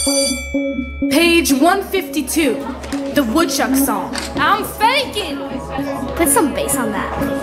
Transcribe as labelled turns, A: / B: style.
A: Page 152, the Woodchuck song.
B: I'm faking!
C: Put some bass on that.